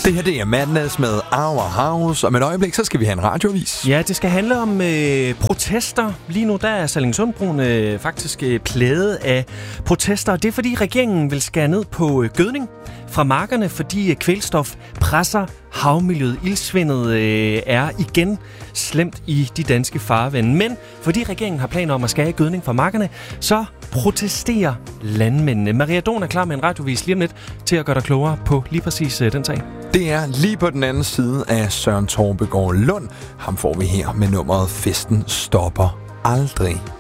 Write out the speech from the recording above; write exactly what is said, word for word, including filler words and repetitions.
Det her, det er Madness med Our House. Om et øjeblik, så skal vi have en radiovis. Ja, det skal handle om øh, protester. Lige nu, der er Sallingsundbroen øh, faktisk øh, plaget af protester. Det er, fordi regeringen vil skære ned på øh, gødning fra markerne, fordi øh, kvælstof presser havmiljøet. Ildsvindet øh, er igen slemt i de danske farvande. Men fordi regeringen har planer om at skære gødning fra markerne, så protesterer landmændene. Maria Don er klar med en radiovis lige om lidt til at gøre dig klogere på lige præcis øh, den sag. Det er lige på den anden side af Søren Torbegaard Lund. Ham får vi her med nummeret Festen stopper aldrig.